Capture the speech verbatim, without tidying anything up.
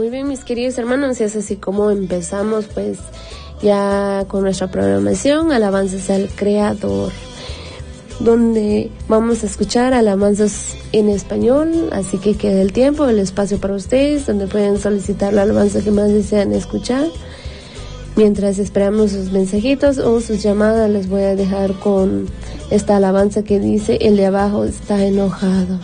Muy bien, mis queridos hermanos, y es así como empezamos pues ya con nuestra programación, alabanzas al Creador, donde vamos a escuchar alabanzas en español, así que queda el tiempo, el espacio para ustedes, donde pueden solicitar la alabanza que más desean escuchar. Mientras esperamos sus mensajitos o sus llamadas, les voy a dejar con esta alabanza que dice: el de abajo está enojado.